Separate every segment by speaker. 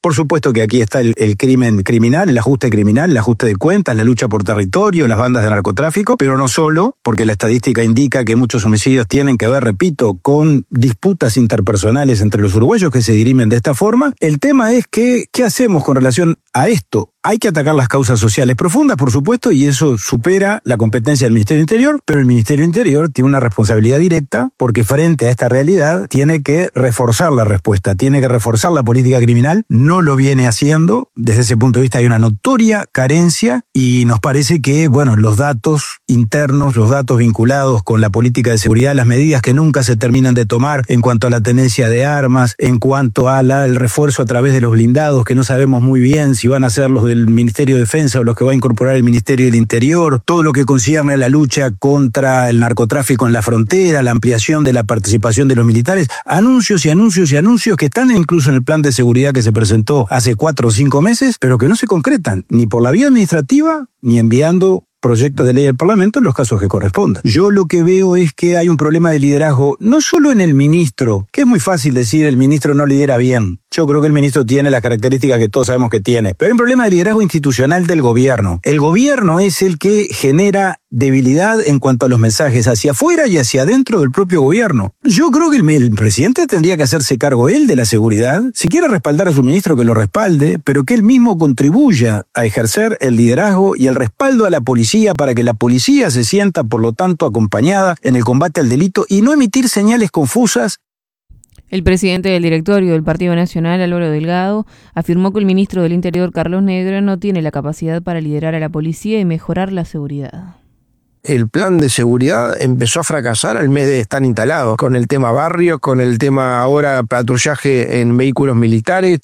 Speaker 1: Por supuesto que aquí está el crimen criminal, el ajuste criminal, el ajuste de cuentas, la lucha por territorio, las bandas de narcotráfico, pero no solo, porque la estadística indica que muchos homicidios tienen que ver, repito, con disputas interpersonales entre los uruguayos que se dirimen de esta forma. El tema es que, ¿qué hacemos con relación a esto? Hay que atacar las causas sociales profundas, por supuesto, y eso supera la competencia del Ministerio del Interior, pero el Ministerio del Interior tiene una responsabilidad directa porque frente a esta realidad tiene que reforzar la respuesta, tiene que reforzar la política criminal, no lo viene haciendo. Desde ese punto de vista hay una notoria carencia y nos parece que, bueno, los datos internos, los datos vinculados con la política de seguridad, las medidas que nunca se terminan de tomar en cuanto a la tenencia de armas, en cuanto a el refuerzo a través de los blindados, que no sabemos muy bien si van a ser los del Ministerio de Defensa o los que va a incorporar el Ministerio del Interior, todo lo que concierne a la lucha contra el narcotráfico en la frontera, la ampliación de la participación de los militares, anuncios y anuncios y anuncios que están incluso en el plan de seguridad que se presentó hace 4 o 5 meses, pero que no se concretan ni por la vía administrativa ni enviando proyectos de ley al Parlamento en los casos que correspondan. Yo lo que veo es que hay un problema de liderazgo, no solo en el ministro, que es muy fácil decir el ministro no lidera bien. Yo creo que el ministro tiene las características que todos sabemos que tiene, pero hay un problema de liderazgo institucional del gobierno. El gobierno es el que genera debilidad en cuanto a los mensajes hacia afuera y hacia adentro del propio gobierno. Yo creo que el presidente tendría que hacerse cargo él de la seguridad, si quiere respaldar a su ministro que lo respalde, pero que él mismo contribuya a ejercer el liderazgo y el respaldo a la policía para que la policía se sienta, por lo tanto, acompañada en el combate al delito y no emitir señales confusas.
Speaker 2: El presidente del directorio del Partido Nacional, Álvaro Delgado, afirmó que el ministro del Interior, Carlos Negro, no tiene la capacidad para liderar a la policía y mejorar la seguridad.
Speaker 3: El plan de seguridad empezó a fracasar al mes de estar instalado, con el tema barrios, con el tema ahora patrullaje en vehículos militares,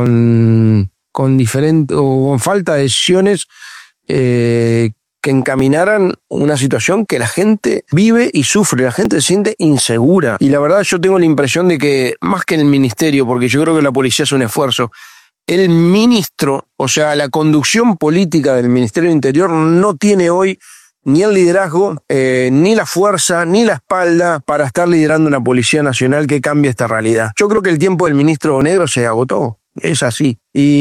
Speaker 3: con falta de decisiones que encaminaran una situación que la gente vive y sufre, la gente se siente insegura. Y la verdad yo tengo la impresión de que, más que en el ministerio, porque yo creo que la policía es un esfuerzo, el ministro, o sea, la conducción política del Ministerio del Interior no tiene hoy ni el liderazgo, ni la fuerza, ni la espalda para estar liderando una Policía Nacional que cambie esta realidad. Yo creo que el tiempo del ministro Negro se agotó. Es así.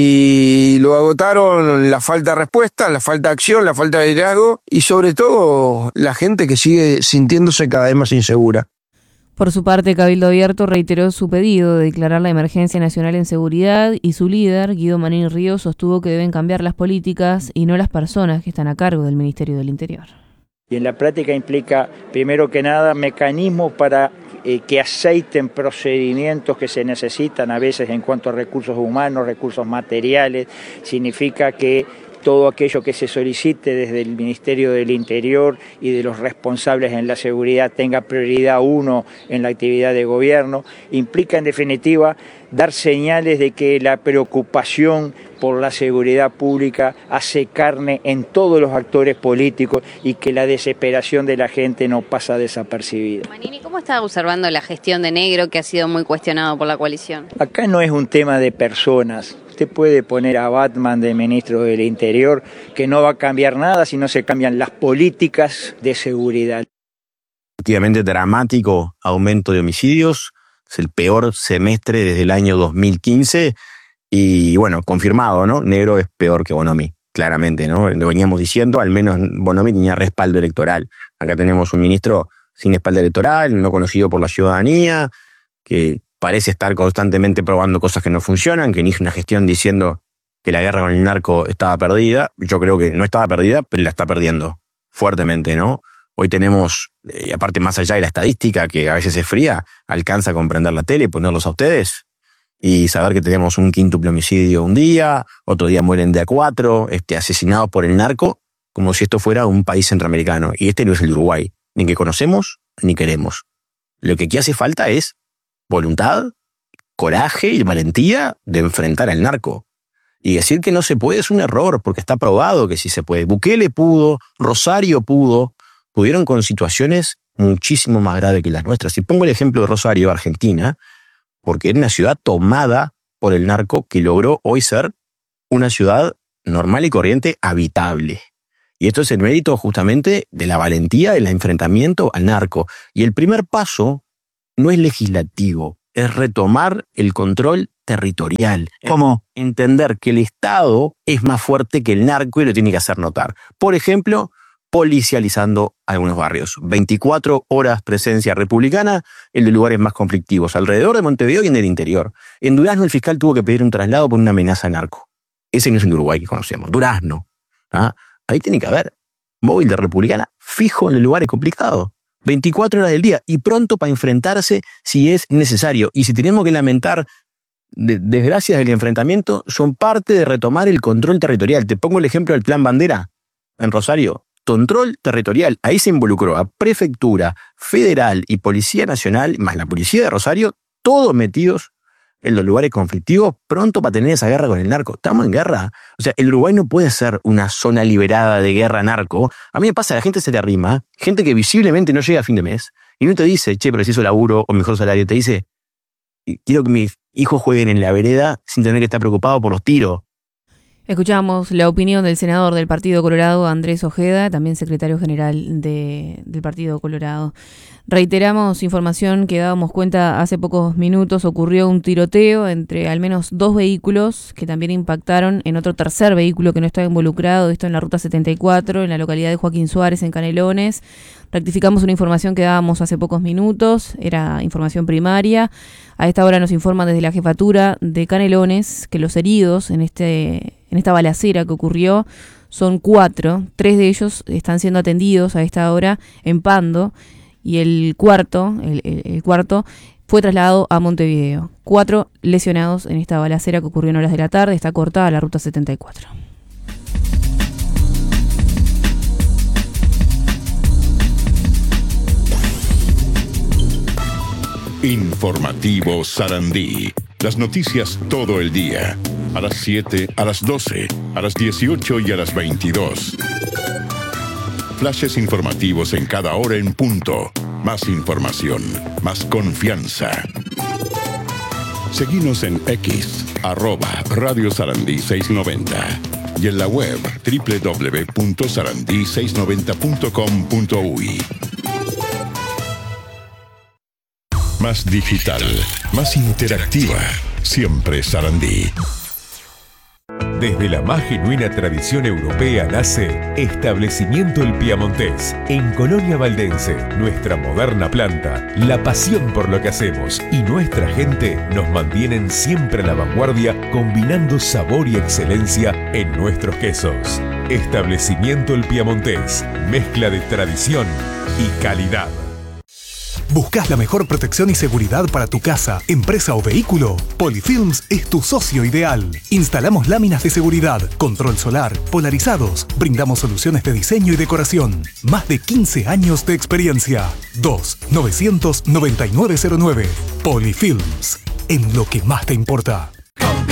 Speaker 3: Y lo agotaron la falta de respuesta, la falta de acción, la falta de liderazgo y sobre todo la gente que sigue sintiéndose cada vez más insegura.
Speaker 2: Por su parte, Cabildo Abierto reiteró su pedido de declarar la emergencia nacional en seguridad y su líder, Guido Manín Ríos, sostuvo que deben cambiar las políticas y no las personas que están a cargo del Ministerio del Interior.
Speaker 4: Y en la práctica implica, primero que nada, mecanismos para que aceiten procedimientos que se necesitan a veces en cuanto a recursos humanos, recursos materiales. Significa que todo aquello que se solicite desde el Ministerio del Interior y de los responsables en la seguridad tenga prioridad 1 en la actividad de gobierno. Implica, en definitiva, dar señales de que la preocupación por la seguridad pública hace carne en todos los actores políticos y que la desesperación de la gente no pasa desapercibida.
Speaker 5: Manini, ¿cómo está observando la gestión de Negro, que ha sido muy cuestionado por la coalición?
Speaker 4: Acá no es un tema de personas. Usted puede poner a Batman de ministro del Interior, que no va a cambiar nada si no se cambian las políticas de seguridad.
Speaker 6: Efectivamente, dramático aumento de homicidios. Es el peor semestre desde el año 2015. Y bueno, confirmado, ¿no? Negro es peor que Bonomi, claramente, ¿no? Lo veníamos diciendo, al menos Bonomi tenía respaldo electoral. Acá tenemos un ministro sin respaldo electoral, no conocido por la ciudadanía, que parece estar constantemente probando cosas que no funcionan, que inicia una gestión diciendo que la guerra con el narco estaba perdida. Yo creo que no estaba perdida, pero la está perdiendo fuertemente, ¿no? Hoy tenemos, aparte más allá de la estadística, que a veces es fría, alcanza a comprender la tele, ponerlos a ustedes y saber que tenemos un quíntuple homicidio un día, otro día mueren de a 4, asesinados por el narco, como si esto fuera un país centroamericano. Y este no es el Uruguay, ni que conocemos ni queremos. Lo que aquí hace falta es voluntad, coraje y valentía de enfrentar al narco. Y decir que no se puede es un error, porque está probado que sí se puede. Bukele pudo, Rosario pudieron con situaciones muchísimo más graves que las nuestras. Y pongo el ejemplo de Rosario, Argentina, porque era una ciudad tomada por el narco que logró hoy ser una ciudad normal y corriente habitable. Y esto es el mérito justamente de la valentía del enfrentamiento al narco. Y el primer paso no es legislativo, es retomar el control territorial.
Speaker 1: ¿Cómo?
Speaker 6: Entender que el Estado es más fuerte que el narco y lo tiene que hacer notar. Por ejemplo, policializando algunos barrios. 24 horas presencia republicana en los lugares más conflictivos, alrededor de Montevideo y en el interior. En Durazno el fiscal tuvo que pedir un traslado por una amenaza narco. Ese no es el Uruguay que conocemos. Durazno. Ahí tiene que haber móvil de republicana fijo en los lugares complicados. 24 horas del día y pronto para enfrentarse si es necesario. Y si tenemos que lamentar desgracias del enfrentamiento, son parte de retomar el control territorial. Te pongo el ejemplo del Plan Bandera en Rosario. Control territorial. Ahí se involucró a Prefectura, Federal y Policía Nacional, más la Policía de Rosario, todos metidos en los lugares conflictivos, pronto para tener esa guerra con el narco. Estamos en guerra. O sea, el Uruguay no puede ser una zona liberada de guerra narco. A mí me pasa, la gente se te arrima, gente que visiblemente no llega a fin de mes, y no te dice, che, preciso laburo o mejor salario. Te dice, quiero que mis hijos jueguen en la vereda sin tener que estar preocupado por los tiros.
Speaker 2: Escuchamos la opinión del senador del Partido Colorado, Andrés Ojeda, también secretario general del Partido Colorado. Reiteramos información que dábamos cuenta hace pocos minutos. Ocurrió un tiroteo entre al menos 2 vehículos que también impactaron en otro tercer vehículo que no estaba involucrado. Esto en la ruta 74, en la localidad de Joaquín Suárez, en Canelones. Rectificamos una información que dábamos hace pocos minutos, era información primaria. A esta hora nos informan desde la jefatura de Canelones que los heridos en esta balacera que ocurrió son 4. 3 de ellos están siendo atendidos a esta hora en Pando y el cuarto fue trasladado a Montevideo. 4 lesionados en esta balacera que ocurrió en horas de la tarde. Está cortada la ruta 74.
Speaker 7: Informativo Sarandí. Las noticias todo el día. A las 7, a las 12, a las 18 y a las 22. Flashes informativos en cada hora en punto. Más información, más confianza. Seguinos en X, @Radio Sarandí 690. Y en la web www.sarandí690.com.uy. Más digital, más interactiva, siempre Sarandí.
Speaker 8: Desde la más genuina tradición europea nace Establecimiento El Piamontés. En Colonia Valdense, nuestra moderna planta, la pasión por lo que hacemos y nuestra gente nos mantienen siempre a la vanguardia, combinando sabor y excelencia en nuestros quesos. Establecimiento El Piamontés, mezcla de tradición y calidad.
Speaker 9: ¿Buscas la mejor protección y seguridad para tu casa, empresa o vehículo? Polyfilms es tu socio ideal. Instalamos láminas de seguridad, control solar, polarizados. Brindamos soluciones de diseño y decoración. Más de 15 años de experiencia. 2-900-9909. Polyfilms, en lo que más te importa.